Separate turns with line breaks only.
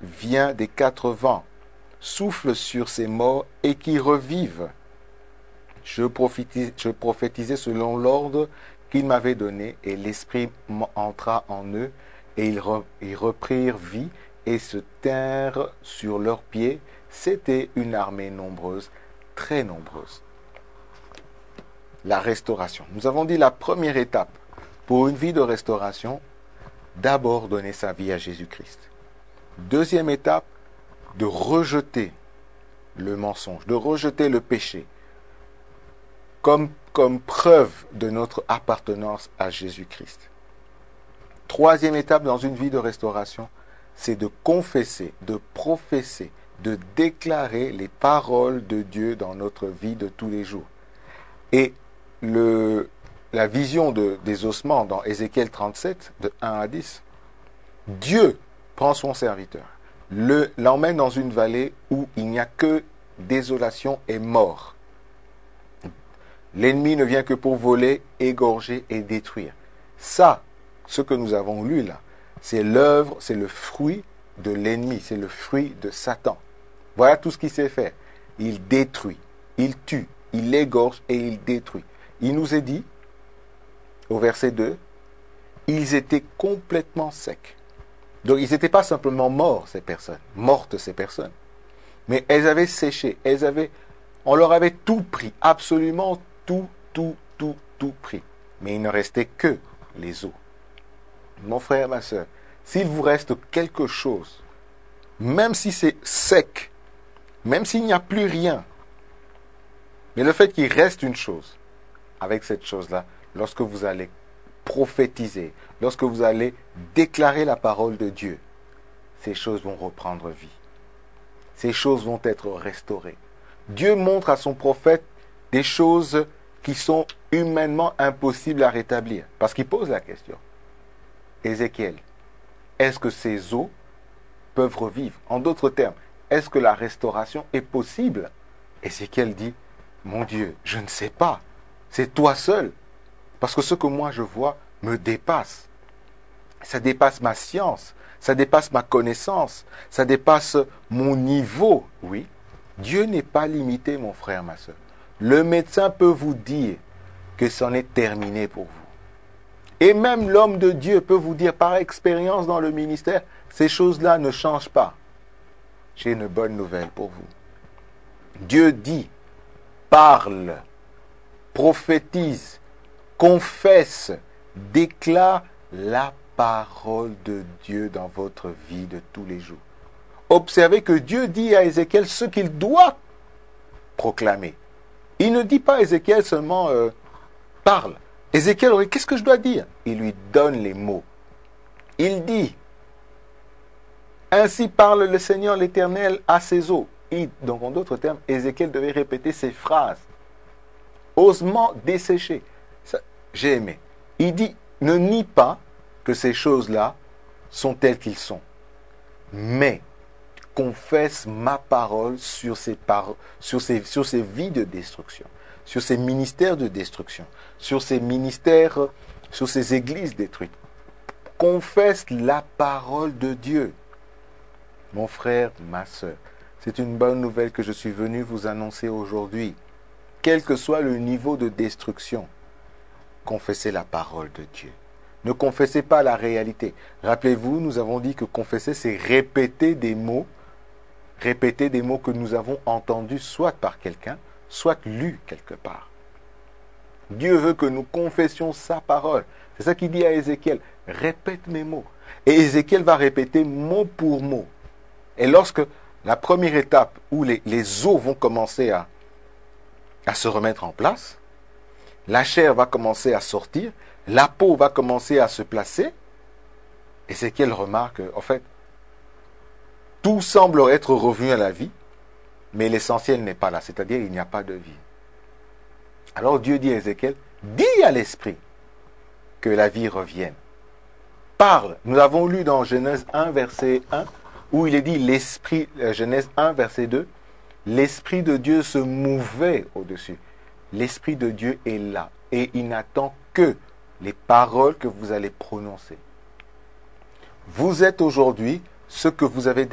vient des quatre vents, souffle sur ces morts et qui revivent. Je prophétisais selon l'ordre qu'il m'avait donné, et l'Esprit entra en eux, et ils reprirent vie et se tinrent sur leurs pieds. C'était une armée nombreuse, très nombreuse. La restauration. Nous avons dit la première étape pour une vie de restauration, d'abord donner sa vie à Jésus-Christ. Deuxième étape, de rejeter le mensonge, de rejeter le péché, comme preuve de notre appartenance à Jésus-Christ. Troisième étape dans une vie de restauration, c'est de confesser, de professer, de déclarer les paroles de Dieu dans notre vie de tous les jours. Et la vision des ossements dans Ézéchiel 37, de 1 à 10, Dieu prend son serviteur, l'emmène dans une vallée où il n'y a que désolation et mort. L'ennemi ne vient que pour voler, égorger et détruire. Ça, ce que nous avons lu là, c'est l'œuvre, c'est le fruit de l'ennemi, c'est le fruit de Satan. Voilà tout ce qu'il sait faire. Il détruit, il tue, il égorge et il détruit. Il nous est dit, au verset 2, ils étaient complètement secs. Donc ils n'étaient pas simplement mortes ces personnes, mais elles avaient séché, on leur avait tout pris, absolument tout pris. Mais il ne restait que les os. Mon frère, ma soeur, s'il vous reste quelque chose, même si c'est sec, même s'il n'y a plus rien, mais le fait qu'il reste une chose, avec cette chose-là, lorsque vous allez prophétiser, lorsque vous allez déclarer la parole de Dieu, ces choses vont reprendre vie. Ces choses vont être restaurées. Dieu montre à son prophète des choses qui sont humainement impossibles à rétablir. Parce qu'il pose la question. Ézéchiel, est-ce que ces os peuvent revivre? En d'autres termes, est-ce que la restauration est possible? Ézéchiel dit, mon Dieu, je ne sais pas. C'est toi seul. Parce que ce que moi je vois me dépasse. Ça dépasse ma science, ça dépasse ma connaissance, ça dépasse mon niveau. Oui, Dieu n'est pas limité, mon frère, ma soeur. Le médecin peut vous dire que c'en est terminé pour vous. Et même l'homme de Dieu peut vous dire par expérience dans le ministère, ces choses-là ne changent pas. J'ai une bonne nouvelle pour vous. Dieu dit, parle, prophétise, confesse, déclare la parole de Dieu dans votre vie de tous les jours. Observez que Dieu dit à Ézéchiel ce qu'il doit proclamer. Il ne dit pas à Ézéchiel seulement parle. Ézéchiel, qu'est-ce que je dois dire? Il lui donne les mots. Il dit, ainsi parle le Seigneur l'Éternel à ses eaux. Donc en d'autres termes, Ézéchiel devait répéter ces phrases. Osement desséché. Ça, j'ai aimé. Il dit, ne nie pas que ces choses-là sont telles qu'ils sont. Mais confesse ma parole sur ces vies de destruction, sur ces ministères de destruction, sur ces ministères, sur ces églises détruites. Confesse la parole de Dieu. Mon frère, ma soeur, c'est une bonne nouvelle que je suis venu vous annoncer aujourd'hui. Quel que soit le niveau de destruction, confessez la parole de Dieu. Ne confessez pas la réalité. Rappelez-vous, nous avons dit que confesser, c'est répéter des mots que nous avons entendus soit par quelqu'un, soit lus quelque part. Dieu veut que nous confessions sa parole. C'est ça qu'il dit à Ézéchiel, répète mes mots. Et Ézéchiel va répéter mot pour mot. Et lorsque la première étape où les os vont commencer à se remettre en place, la chair va commencer à sortir, la peau va commencer à se placer, Ézéchiel remarque, en fait, tout semble être revenu à la vie, mais l'essentiel n'est pas là, c'est-à-dire il n'y a pas de vie. Alors Dieu dit à Ézéchiel, dis à l'esprit que la vie revienne. Parle. Nous avons lu dans Genèse 1, verset 1, où il est dit, l'esprit, Genèse 1, verset 2, l'esprit de Dieu se mouvait au-dessus. L'esprit de Dieu est là, et il n'attend que les paroles que vous allez prononcer. Vous êtes aujourd'hui ce que vous avez